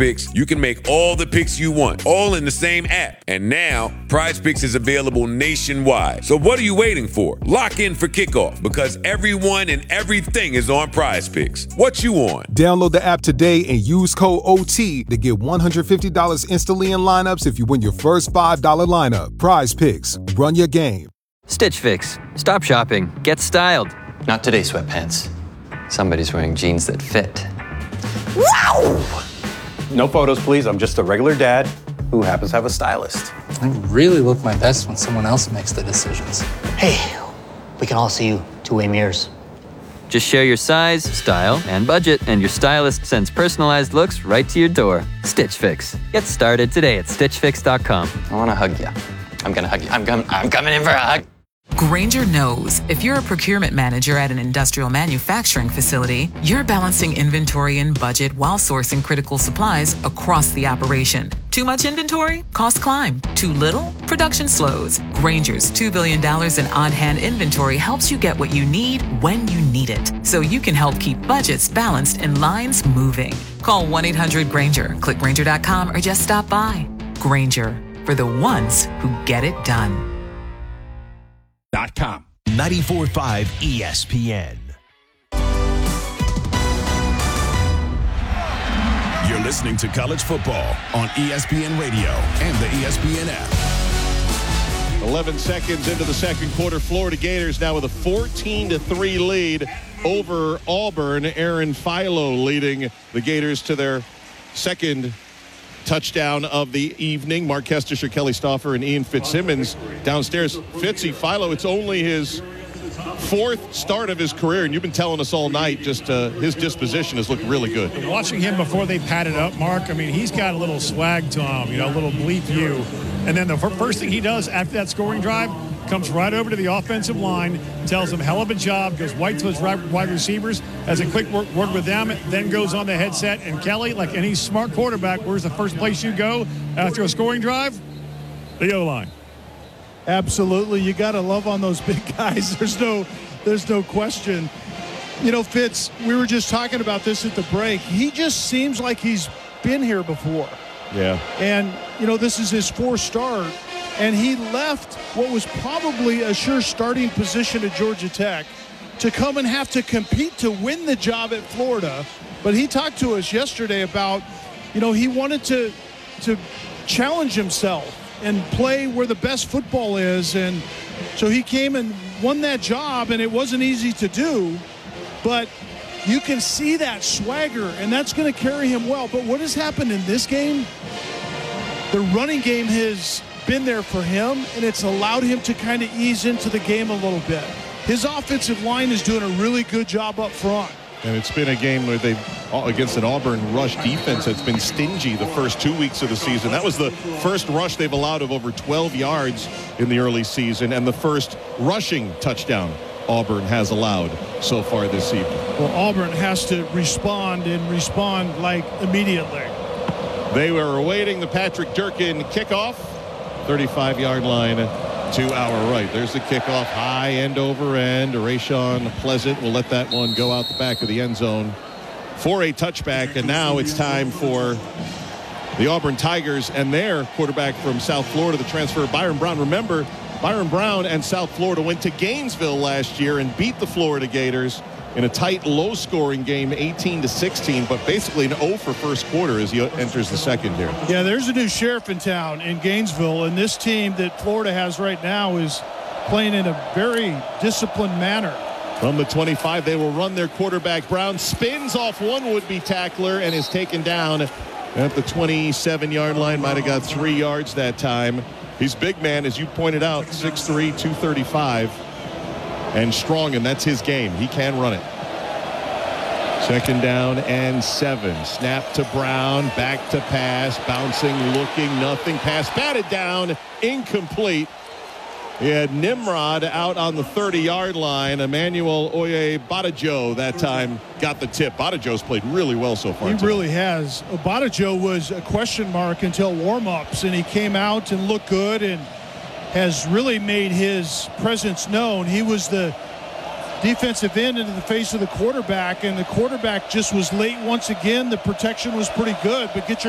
PrizePicks, you can make all the picks you want, all in the same app. And now, PrizePicks is available nationwide. So what are you waiting for? Lock in for kickoff, because everyone and everything is on PrizePicks. What you on? Download the app today and use code OT to get $150 instantly in lineups if you win your first $5 lineup. PrizePicks. Run your game. Stitch Fix. Stop shopping. Get styled. Not today, sweatpants. Somebody's wearing jeans that fit. Wow! No photos, please. I'm just a regular dad who happens to have a stylist. I really look my best when someone else makes the decisions. Hey, we can all see you two-way mirrors. Just share your size, style, and budget, and your stylist sends personalized looks right to your door. Stitch Fix. Get started today at StitchFix.com. I want to hug you. I'm going to hug you. I'm coming in for a hug. Grainger knows if you're a procurement manager at an industrial manufacturing facility, you're balancing inventory and budget while sourcing critical supplies across the operation. Too much inventory? Costs climb. Too little? Production slows. Grainger's $2 billion in on-hand inventory helps you get what you need when you need it, so you can help keep budgets balanced and lines moving. Call 1-800-GRAINGER, click Grainger.com, or just stop by. Grainger, for the ones who get it done. .com. 94.5 ESPN. You're listening to college football on ESPN Radio and the ESPN app. 11 seconds into the second quarter, Florida Gators now with a 14-3 lead over Auburn. Aaron Philo leading the Gators to their second touchdown of the evening. Mark Kestisher, Kelly Stauffer, and Ian Fitzsimmons downstairs. Fitzy, Philo, it's only his fourth start of his career, and you've been telling us all night just his disposition has looked really good. Watching him before they padded up, Mark, I mean, he's got a little swag to him, a little bleep view. And then the first thing he does after that scoring drive, comes right over to the offensive line, tells them hell of a job, goes right to his wide receivers, has a quick word with them, then goes on the headset. And Kelly, like any smart quarterback, where's the first place you go after a scoring drive? The O-line. Absolutely. You got to love on those big guys. There's no question. Fitz, we were just talking about this at the break. He just seems like he's been here before. Yeah. And, this is his fourth start. And he left what was probably a sure starting position at Georgia Tech to come and have to compete to win the job at Florida. But he talked to us yesterday about, he wanted to challenge himself and play where the best football is. And so he came and won that job, and it wasn't easy to do. But you can see that swagger, and that's going to carry him well. But what has happened in this game, the running game has been there for him, and it's allowed him to kind of ease into the game a little bit. His offensive line is doing a really good job up front. And it's been a game where against an Auburn rush defense that's been stingy the first 2 weeks of the season. That was the first rush they've allowed of over 12 yards in the early season, and the first rushing touchdown Auburn has allowed so far this evening. Well, Auburn has to respond like immediately. They were awaiting the Patrick Durkin kickoff. 35-yard line to our right. There's the kickoff, high end over end. Rayshon Pleasant will let that one go out the back of the end zone for a touchback. And now it's time for the Auburn Tigers and their quarterback from South Florida, the transfer Byron Brown. Remember, Byron Brown and South Florida went to Gainesville last year and beat the Florida Gators in a tight, low-scoring game, 18-16, but basically an 0 for first quarter as he enters the second here. Yeah, there's a new sheriff in town in Gainesville, and this team that Florida has right now is playing in a very disciplined manner. From the 25, they will run their quarterback. Brown spins off one would-be tackler and is taken down at the 27-yard line. Might have got 3 yards that time. He's big man, as you pointed out, 6'3", 235. And strong, and that's his game. He can run it. Second down and 7. Snap to Brown, back to pass, bouncing, looking, nothing. Pass batted down, incomplete. He had Nimrod out on the 30-yard line. Emmanuel Oye-Badajo that time got the tip. Badajo's played really well so far. He today. really has. Badajo was a question mark until warm-ups, and he came out and looked good and has really made his presence known. He was the defensive end into the face of the quarterback, and the quarterback just was late once again. The protection was pretty good, but get your